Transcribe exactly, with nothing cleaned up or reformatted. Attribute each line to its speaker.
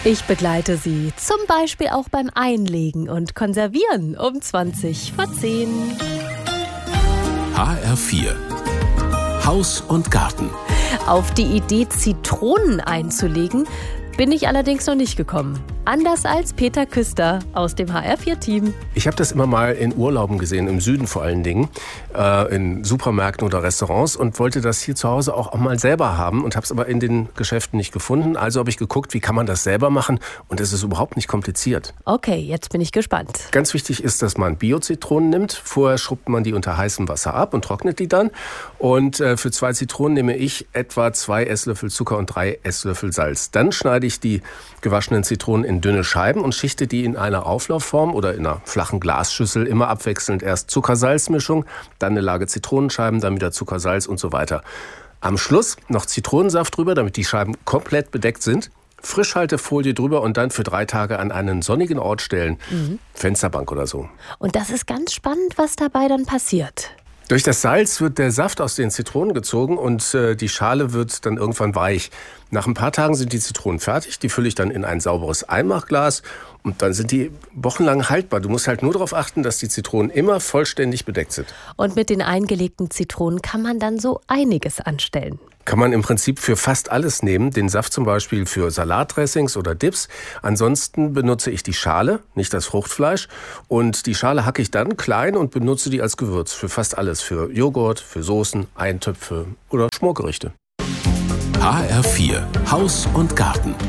Speaker 1: Ich begleite Sie zum Beispiel auch beim Einlegen und Konservieren um zwanzig vor zehn.
Speaker 2: H R vier Haus und Garten.
Speaker 1: Auf die Idee, Zitronen einzulegen, bin ich allerdings noch nicht gekommen. Anders als Peter Küster aus dem H R vier Team.
Speaker 3: Ich habe das immer mal in Urlauben gesehen, im Süden vor allen Dingen, äh, in Supermärkten oder Restaurants und wollte das hier zu Hause auch mal selber haben und habe es aber in den Geschäften nicht gefunden. Also habe ich geguckt, wie kann man das selber machen und es ist überhaupt nicht kompliziert.
Speaker 1: Okay, jetzt bin ich gespannt.
Speaker 3: Ganz wichtig ist, dass man Bio-Zitronen nimmt. Vorher schrubbt man die unter heißem Wasser ab und trocknet die dann. Und äh, für zwei Zitronen nehme ich etwa zwei Esslöffel Zucker und drei Esslöffel Salz. Dann schneide ich die gewaschenen Zitronen in dünne Scheiben und schichte die in einer Auflaufform oder in einer flachen Glasschüssel immer abwechselnd. Erst Zucker-Salz-Mischung, dann eine Lage Zitronenscheiben, dann wieder Zucker, Salz und so weiter. Am Schluss noch Zitronensaft drüber, damit die Scheiben komplett bedeckt sind. Frischhaltefolie drüber und dann für drei Tage an einen sonnigen Ort stellen. Mhm. Fensterbank oder so.
Speaker 1: Und das ist ganz spannend, was dabei dann passiert.
Speaker 3: Durch das Salz wird der Saft aus den Zitronen gezogen und äh, die Schale wird dann irgendwann weich. Nach ein paar Tagen sind die Zitronen fertig, die fülle ich dann in ein sauberes Einmachglas und dann sind die wochenlang haltbar. Du musst halt nur darauf achten, dass die Zitronen immer vollständig bedeckt sind.
Speaker 1: Und mit den eingelegten Zitronen kann man dann so einiges anstellen.
Speaker 3: Kann man im Prinzip für fast alles nehmen. Den Saft zum Beispiel für Salatdressings oder Dips. Ansonsten benutze ich die Schale, nicht das Fruchtfleisch. Und die Schale hacke ich dann klein und benutze die als Gewürz für fast alles. Für Joghurt, für Soßen, Eintöpfe oder Schmorgerichte.
Speaker 2: H R vier Haus und Garten.